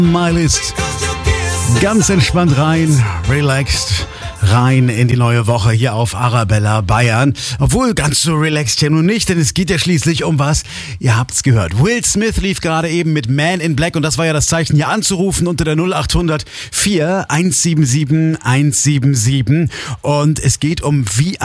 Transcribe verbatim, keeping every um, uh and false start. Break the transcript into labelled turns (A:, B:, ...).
A: My List. Ganz entspannt rein, relaxed rein in die neue Woche hier auf Arabella Bayern. Obwohl, ganz so relaxed ja nun nicht, denn es geht ja schließlich um was. Ihr habt's gehört. Will Smith lief gerade eben mit Man in Black und das war ja das Zeichen, hier anzurufen unter der null acht hundert vier eins sieben sieben eins sieben sieben. Und es geht um wie